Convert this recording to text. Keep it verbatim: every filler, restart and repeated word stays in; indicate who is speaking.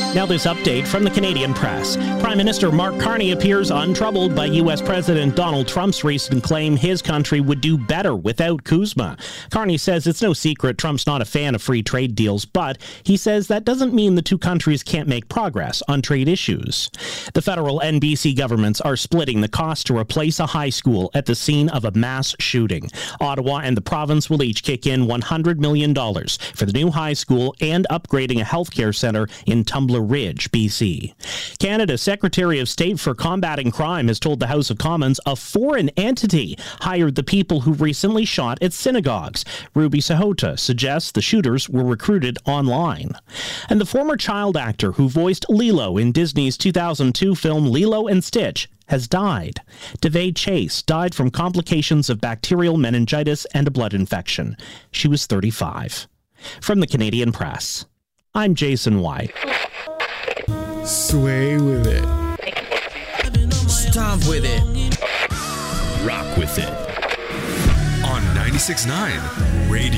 Speaker 1: Now this update from the Canadian Press. Prime Minister Mark Carney appears untroubled by U S President Donald Trump's recent claim his country would do better without CUSMA. Carney says it's no secret Trump's not a fan of free trade deals, but he says that doesn't mean the two countries can't make progress on trade issues. The federal and B C governments are splitting the cost to replace a high school at the scene of a mass shooting. Ottawa and the province will each kick in one hundred million dollars for the new high school and upgrading a healthcare centre in Tumbler Ridge, B C. Canada's Secretary of State for Combating Crime has told the House of Commons a foreign entity hired the people who recently shot at synagogues. Ruby Sahota suggests the shooters were recruited online. And the former child actor who voiced Lilo in Disney's two thousand two film Lilo and Stitch has died. Davey Chase died from complications of bacterial meningitis and a blood infection. She was thirty-five. From the Canadian Press, I'm Jason White.
Speaker 2: Sway with it.
Speaker 3: Stomp with it.
Speaker 4: Rock with it. On ninety-six point nine Radio.